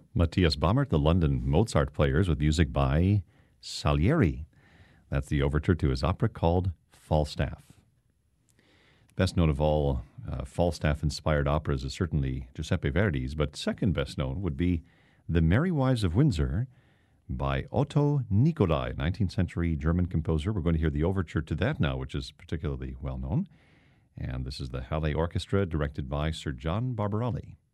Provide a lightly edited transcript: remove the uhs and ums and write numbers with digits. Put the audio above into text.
Matthias Baumert, the London Mozart Players, with music by Salieri. That's the overture to his opera called Falstaff. Best known of all Falstaff-inspired operas is certainly Giuseppe Verdi's, but second best known would be The Merry Wives of Windsor by Otto Nicolai, 19th century German composer. We're going to hear the overture to that now, which is particularly well known. And this is the Halle Orchestra, directed by Sir John Barbarelli.